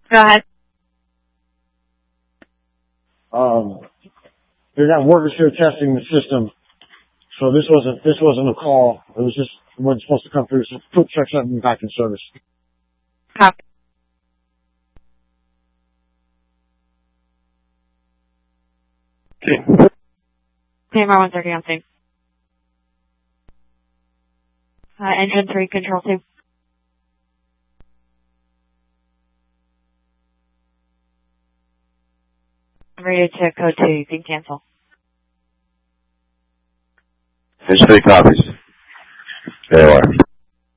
Go ahead. They got workers here testing the system. So this wasn't a call. It was just when it's supposed to come through. So quick check something back in service. Copy. Camera 130 on scene. Engine 3, control 2. Ready to code 2, you can cancel. Engine 3 copies. There you are.